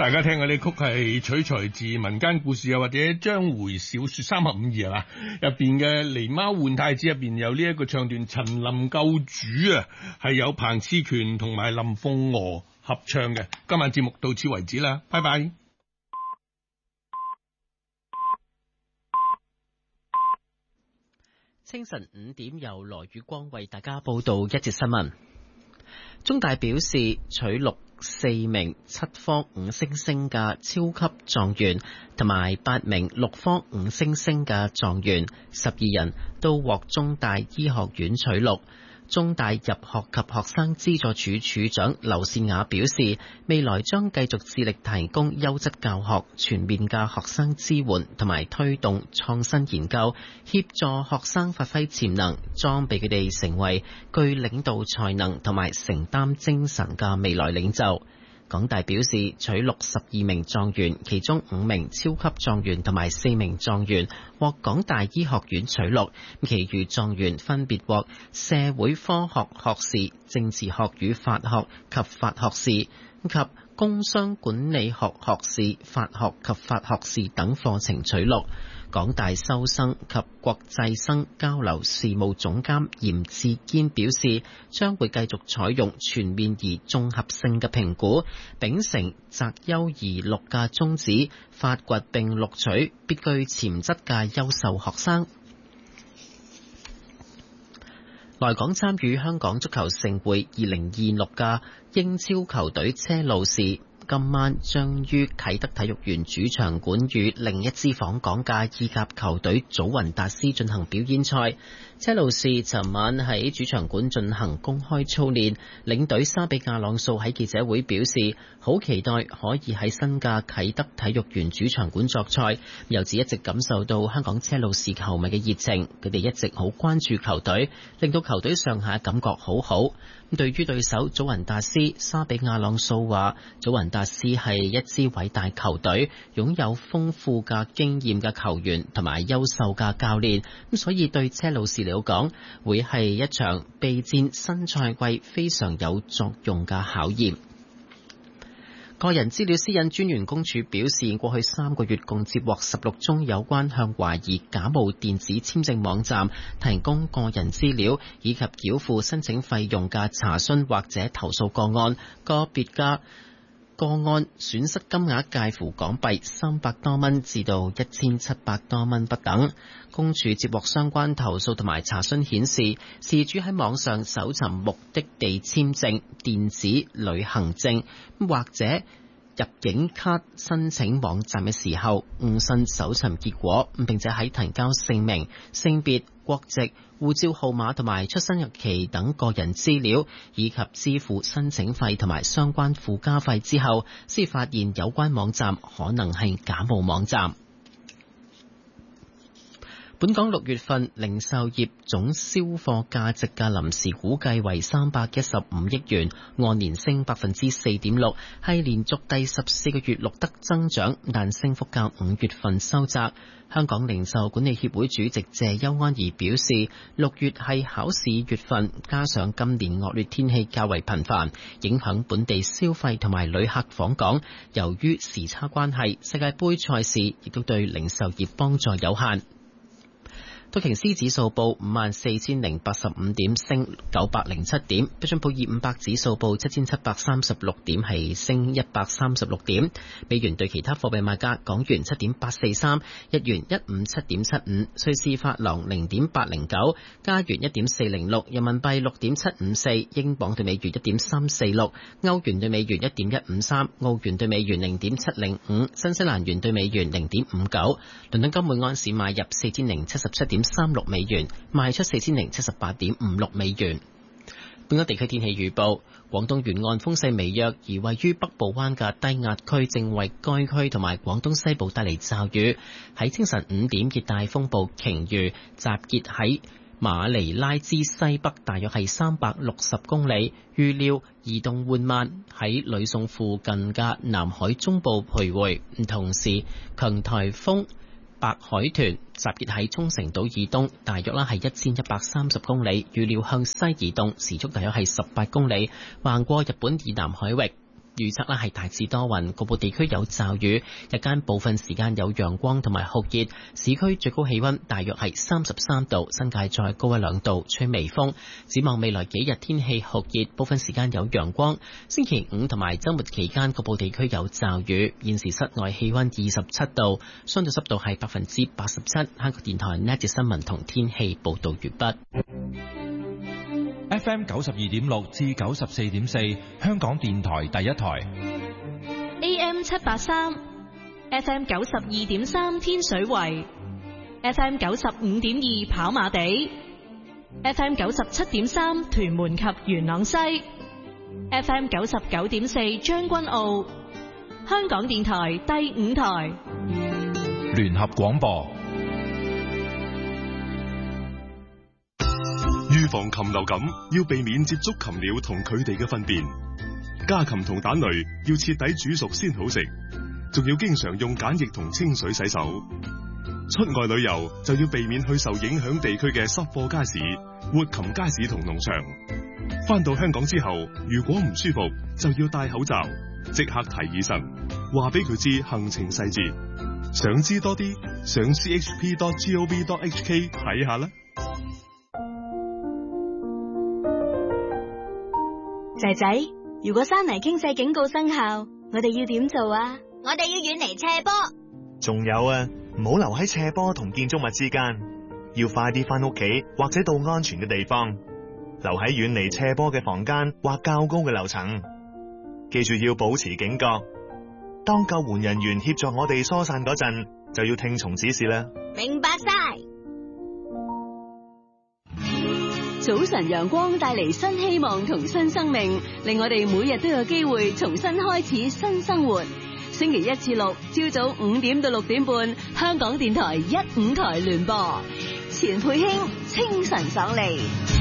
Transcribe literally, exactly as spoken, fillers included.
大家聽嘅呢曲係取材自民間故事啊，或者章回小說三合五二係嘛？入邊嘅狸貓換太子入邊有呢一個唱段，陳林救主啊，係有彭熾權同埋林鳳娥合唱嘅。今晚節目到此為止啦，拜拜。 清晨五點由羅宇光為大家報道一節新聞。中大表示取錄四名七科五星星嘅超級狀元，同埋八名六科五星星嘅狀元，十二人都獲中大醫學院取錄。中大入學及學生資助處處長劉善雅表示，未來將繼續致力提供優質教學、全面嘅學生支援，同埋推動創新研究，協助學生發揮潛能，裝備佢哋成為具領導才能同埋承擔精神嘅未來領袖。港大表示取錄十二名狀元，其中五名超級狀元同埋四名狀元獲港大醫學院取錄，其餘狀元分別獲社會科學學士、政治學與法學及法學士及工商管理學學士、法學及法學士等課程取錄。港大收生及國際生交流事務總監嚴志堅表示，將會繼續採用全面而綜合性嘅評估，秉承擇優而錄嘅宗旨，發掘並錄取別具潛質嘅優秀學生。來港參與香港足球盛會二零二六嘅英超球隊車路士，今晚將於啟德體育園主場館與另一支訪港嘅意甲球隊祖雲達斯進行表演賽。車路士尋晚喺主場館進行公開操練，領隊沙比亞朗素喺記者會表示，好期待可以喺新嘅啟德體育園主場館作賽，又指一直感受到香港車路士球迷嘅熱情，佢哋一直好關注球隊，令到球隊上下感覺好好。對於對手祖雲達斯，沙比亞朗素話，祖雲達斯係一支偉大球隊，擁有豐富嘅經驗嘅球員同埋優秀嘅教練，咁所以對車路士嚟講，會係一場備戰新賽季非常有作用嘅考驗。個人資料私隱專員公署表示，過去三個月共接獲十六宗有關向懷疑假冒電子簽證網站提供個人資料以及繳付申請費用嘅查詢或者投訴個案，個別嘅個案損失金額介乎港幣三百多蚊至到一千七百多蚊不等。公署接獲相關投訴同埋查詢顯示，事主喺網上搜尋目的地簽證、電子旅行證或者入境卡申請網站嘅時候，誤信搜尋結果，並且喺提交姓名、性別、國籍、護照號碼同埋出生日期等個人資料，以及支付申請費同埋相關附加費之後，先發現有關網站可能係假冒網站。本港六月份零售業總銷貨價值嘅臨時估計為三百一十五億元，按年升百分之四點六，係連續第十四個月錄得增長，但升幅較五月份收窄。香港零售管理協會主席謝邱安儀表示，六月係考試月份，加上今年惡劣天氣較為頻繁，影響本地消費同埋旅客訪港。由於時差關係，世界盃賽事亦都對零售業幫助有限。道瓊斯指數報五萬四千零八十五點，升九百零七點；標準普爾五百指數報七千七百三十六點，係升一百三十六點。美元對其他貨幣賣價：港元七點八四三，日元一五七點七五，瑞士法郎零點八零九，加元一點四零六，人民幣六點七五四，英鎊對美元一點三四六，歐元對美元一點一五三，澳元對美元零點七零五，新西蘭元對美元零點五九。倫敦金每安士買入四千零七十七點三六美元，賣出四千零七十八點五六美元。本港地區天氣預報：廣東沿岸風勢微弱，而位於北部灣嘅低壓區正為該區同埋廣東西部帶嚟驟雨。喺清晨五點，熱帶風暴鯨魚集結喺馬尼拉之西北，大約係三百六十公里，預料移動緩慢，喺呂宋附近嘅南海中部徘徊。同時，強颱風白海豚集結喺沖繩島以東，大約啦係一千一百三十公里，預料向西移動，時速大約係十八公里，橫過日本以南海域。 預測咧係大致多雲，局部地區有驟雨，日間部分時間有陽光同埋酷熱，市區最高氣溫大約係三十三度，新界再高一兩度，吹微風。展望未來幾日天氣酷熱，部分時間有陽光。星期五同埋週末期間局部地區有驟雨。現時室外氣溫二十七度，相對濕度係百分之八十七。香港電台呢節新聞同天氣報道完畢。 F M 九十二點六至九十四點四，香港電台第一台。 A M 七八三，F M 九十二點三天水圍，F M 九十五點二跑馬地，F M 九十七點三屯門及元朗西，F M 九十九點四將軍澳。香港電台第五台聯合廣播。 預防禽流感，要避免接觸禽鳥同佢哋嘅糞便。家禽同蛋類要徹底煮熟先好食，仲要經常用鹼液同清水洗手。出外旅遊就要避免去受影響地區嘅濕貨街市、活禽街市同農場。返到香港之後，如果唔舒服，就要戴口罩，即刻睇醫生，話俾佢知行程細節。想知多啲，上 c h p dot gov dot h k 睇下啦。 仔仔，如果山泥傾瀉警告生效，我哋要點做啊？ 我哋要遠離斜坡。 仲有啊，唔好留喺斜坡同建築物之間，要快啲翻屋企或者到安全嘅地方，留喺遠離斜坡嘅房間或較高嘅樓層。記住要保持警覺，當救援人員協助我哋疏散嗰陣，就要聽從指示啦。 明白晒。 早晨陽光帶嚟新希望同新生命，令我哋每日都有機會重新開始新生活。星期一至六朝早五點到六點半，香港電台一五台聯播，錢佩卿清晨爽利。